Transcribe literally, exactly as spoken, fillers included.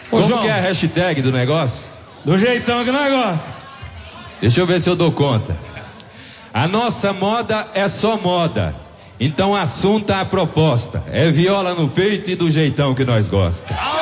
Ô, Como João, que é a hashtag do negócio? do jeitão que nós gosta. Deixa eu ver se eu dou conta. A nossa moda é só moda. Então assunta a proposta. É viola no peito e do jeitão que nós gosta.